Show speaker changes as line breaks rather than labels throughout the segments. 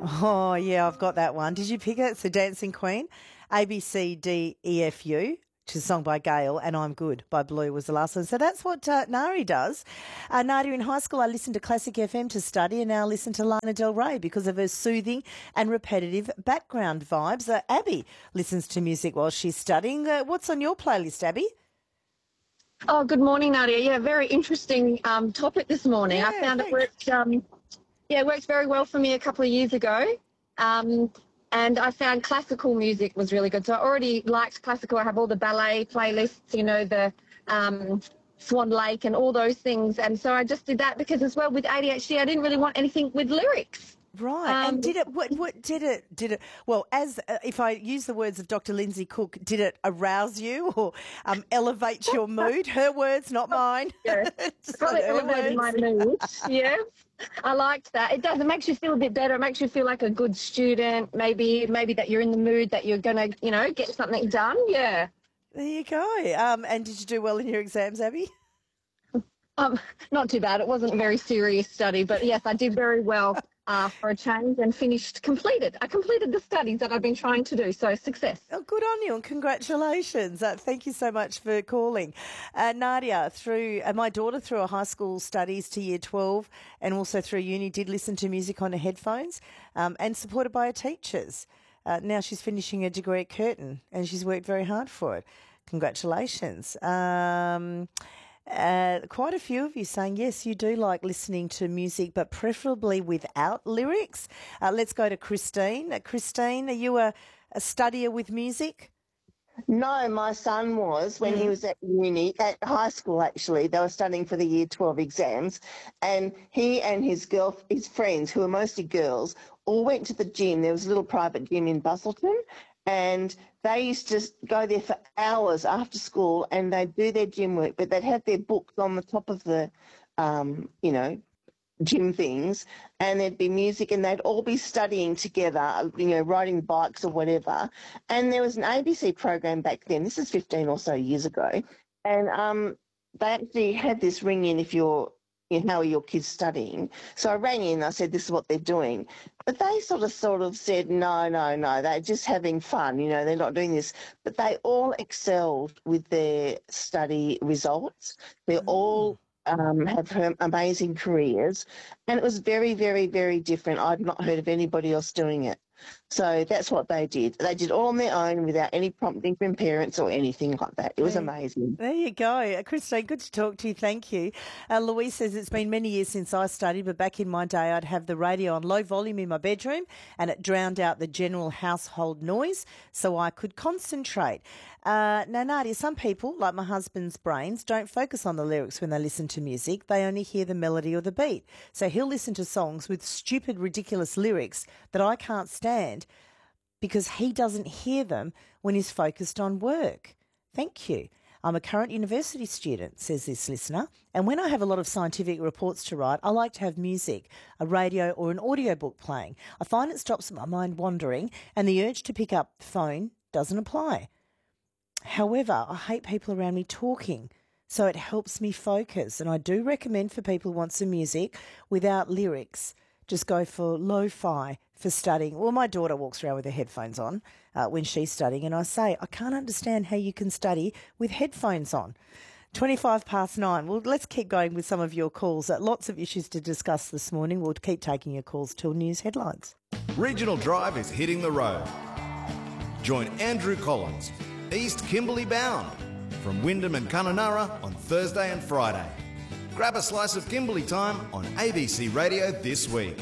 Oh, yeah, I've got that one. Did you pick it? It's the Dancing Queen. A, B, C, D, E, F, U, which is a song by Gail, and I'm Good by Blue was the last one. So that's what Nari does. Nadia, in high school, I listened to Classic FM to study, and now I listen to Lana Del Rey because of her soothing and repetitive background vibes. Abby listens to music while she's studying. What's on your playlist, Abby?
Oh, good morning, Nadia. Yeah, very interesting topic this morning.
Yeah,
I found
thanks.
it worked very well for me a couple of years ago. And I found classical music was really good. So I already liked classical. I have all the ballet playlists, the Swan Lake and all those things. And so I just did that because as well with ADHD, I didn't really want anything with lyrics.
Right. And did it, well, as if I use the words of Dr. Lindsay Cook, did it arouse you or elevate your mood? Her words, not mine.
Yeah, probably elevated my mood. Yeah. I liked that. It does. It makes you feel a bit better. It makes you feel like a good student. Maybe that you're in the mood that you're going to, get something done. Yeah.
There you go. And did you do well in your exams, Abby?
Not too bad. It wasn't a very serious study, but yes, I did very well for a change and completed. I completed the studies that I've been trying to do. So success.
Oh, good on you and congratulations. Thank you so much for calling. Nadia, my daughter through her high school studies to year 12 and also through uni did listen to music on her headphones and supported by her teachers. Now she's finishing her degree at Curtin and she's worked very hard for it. Congratulations. Quite a few of you saying, yes, you do like listening to music, but preferably without lyrics. Let's go to Christine. Christine, are you a studier with music?
No, my son was when he was at high school actually. They were studying for the year 12 exams, and he and his friends, who were mostly girls, all went to the gym. There was a little private gym in Busselton, and they used to go there for hours after school and they'd do their gym work, but they'd have their books on the top of the, gym things, and there'd be music and they'd all be studying together, riding bikes or whatever. And there was an ABC program back then, this is 15 or so years ago, and they actually had this ring in if you're, how are your kids studying? So I rang in and I said, this is what they're doing. But they sort of said, no, they're just having fun, they're not doing this. But they all excelled with their study results. They all have amazing careers. And it was very, very, very different. I'd not heard of anybody else doing it. So that's what they did. They did all on their own without any prompting from parents or anything like that. It was amazing.
There you go. Christine, good to talk to you. Thank you. Louise says it's been many years since I studied, but back in my day I'd have the radio on low volume in my bedroom and it drowned out the general household noise so I could concentrate. Now, Nadia, some people, like my husband's brains, don't focus on the lyrics when they listen to music. They only hear the melody or the beat. So he'll listen to songs with stupid, ridiculous lyrics that I can't stand because he doesn't hear them when he's focused on work. Thank you. I'm a current university student, says this listener, and when I have a lot of scientific reports to write, I like to have music, a radio or an audiobook playing. I find it stops my mind wandering and the urge to pick up the phone doesn't apply. However, I hate people around me talking, so it helps me focus. And I do recommend for people who want some music without lyrics, just go for lo-fi for studying. Well, my daughter walks around with her headphones on when she's studying, and I say, I can't understand how you can study with headphones on. 9:25. Well, let's keep going with some of your calls. Lots of issues to discuss this morning. We'll keep taking your calls till news headlines.
Regional Drive is hitting the road. Join Andrew Collins, East Kimberley bound, from Wyndham and Kununurra on Thursday and Friday. Grab a slice of Kimberley time on ABC Radio this week.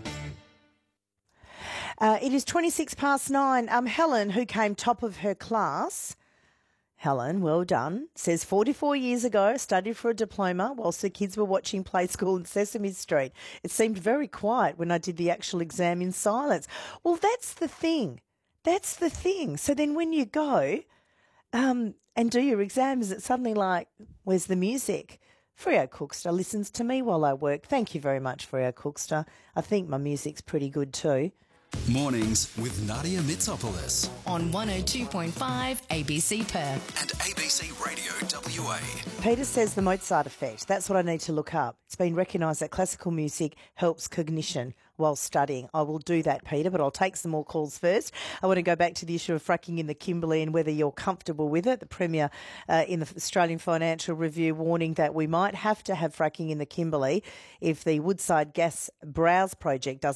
It is 9:26. Helen, who came top of her class, Helen, well done, says 44 years ago, I studied for a diploma whilst the kids were watching Play School in Sesame Street. It seemed very quiet when I did the actual exam in silence. Well, that's the thing. So then when you go and do your exam, is it suddenly like, where's the music? Freo Cookster listens to me while I work. Thank you very much, Freo Cookster. I think my music's pretty good too.
Mornings with Nadia Mitsopoulos
on 102.5 ABC Perth
and ABC Radio WA.
Peter says the Mozart effect. That's what I need to look up. It's been recognised that classical music helps cognition. while studying. I will do that, Peter, but I'll take some more calls first. I want to go back to the issue of fracking in the Kimberley and whether you're comfortable with it. The Premier in the Australian Financial Review warning that we might have to have fracking in the Kimberley if the Woodside Gas Browse project doesn't